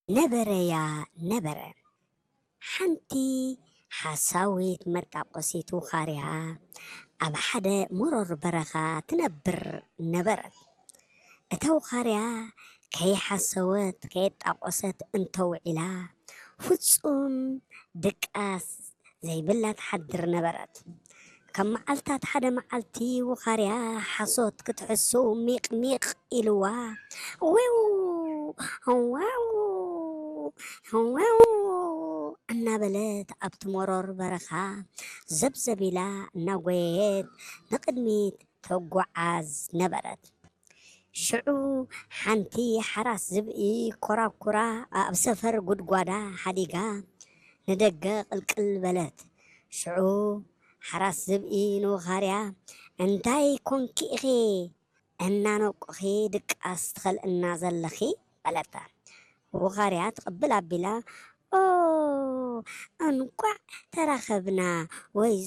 ነበረያ ነበረ ሓንቲ ሓሳዊት መጣቆሲት ውኻርያ ኣብ ሓደ መሮር በረኻ ትነብር ነበረት እታ ውኻርያ ከይሓሰወት ከየጣቆሰት እንተውዒላ ፍጹም ድቃስ ዘይብላ ትሓድር ነበረት ከም መዓልታት ሓደ መዓልቲ ውኻርያ ሓሶት ክትሕሱ ሚቕ ሚቕ ኢልዋ ዊው ዋው ዋው እናበለት ኣብቲ መሮር በረኻ ዘብዘቢላ እናጎየየት ንቅድሚት ተጓዓዝ ነበረት ሽዑ ሓንቲ ሓራስ ዝብኢ ኮራኩራ ኣብ ሰፈር ጉድጓዳ ሓዲጋ ንደገ ቅልቅል በለት ሽዑ ሓራስ ዝብኢ ንውኻርያ እንታይ ኮንኪ ኢኺ እናነቁኺ ድቃስ ትኸልእና ዘለኺ በለታ ውኻርያ ትቕብል ኣቢላ ኦ እንቋዕ ተራኸብና ወይ